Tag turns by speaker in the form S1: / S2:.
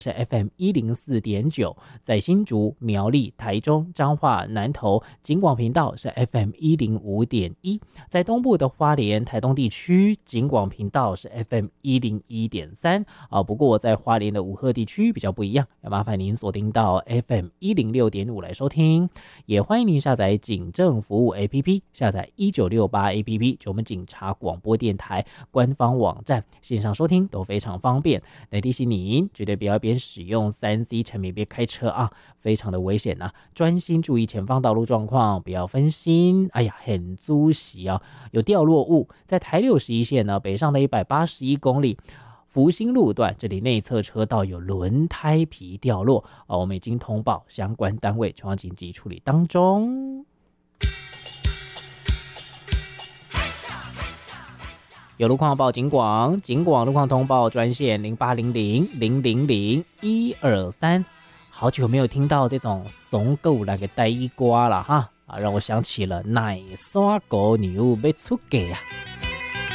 S1: 是 FM104.9，在新竹、苗栗、台中、彰化、南投、景广频道是 FM105.1，在东部的花莲、台东地区，景广频道是 FM101.3不过在花莲的武鹤地区比较不一样，要麻烦您锁定到 FM106.5来收听，也欢迎您下载警政服务 APP， 下载1968 APP， 就我们警察广播电台官方网站，线上收听都非常方便。来提醒您，绝对不要边使用 3C 产品边开车啊，非常的危险啊！专心注意前方道路状况，不要分心。哎呀，很足喜啊，有掉落物，在台61线呢，北上的181公里。福兴路段这里内侧车道有轮胎皮掉落我们已经通报相关单位，前往紧急处理当中。有路况报警广路况通报专线0800000123。好久没有听到这种怂狗来个带一瓜了哈让我想起了奶刷狗牛要出嫁啊。